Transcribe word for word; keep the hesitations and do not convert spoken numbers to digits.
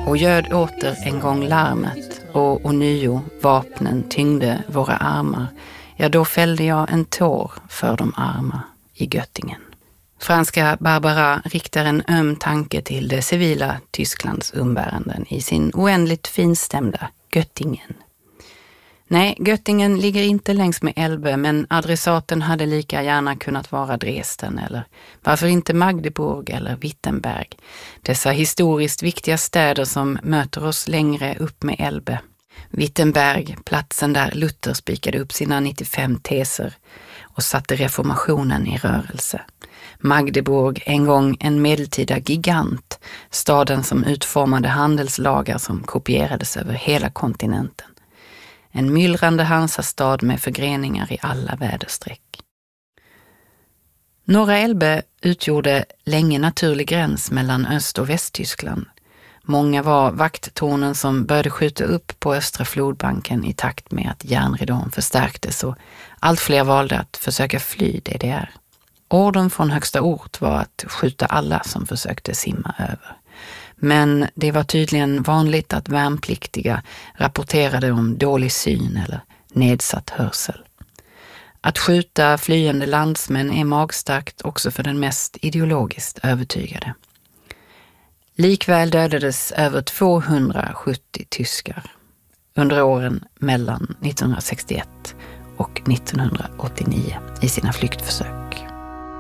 och ljöd åter en gång larmet och ånyo vapnen tyngde våra armar, ja då fällde jag en tår för de arma i Göttingen. Franska Barbara riktar en öm tanke till det civila Tysklands umbäranden i sin oändligt finstämda Göttingen. Nej, Göttingen ligger inte längs med Elbe, men adressaten hade lika gärna kunnat vara Dresden eller varför inte Magdeburg eller Wittenberg. Dessa historiskt viktiga städer som möter oss längre upp med Elbe. Wittenberg, platsen där Luther spikade upp sina nittiofem teser och satte reformationen i rörelse. Magdeburg, en gång en medeltida gigant, staden som utformade handelslagar som kopierades över hela kontinenten. En myllrande hansastad med förgreningar i alla väderstreck. Norra Elbe utgjorde länge naturlig gräns mellan Öst- och Västtyskland. Många var vakttornen som började skjuta upp på östra flodbanken i takt med att järnridån förstärktes och allt fler valde att försöka fly D D R. Ordern från högsta ort var att skjuta alla som försökte simma över. Men det var tydligen vanligt att värnpliktiga rapporterade om dålig syn eller nedsatt hörsel. Att skjuta flyende landsmän är magstarkt också för den mest ideologiskt övertygade. Likväl dödades över tvåhundrasjuttio tyskar under åren mellan nittonhundrasextioett och nittonhundraåttionio i sina flyktförsök.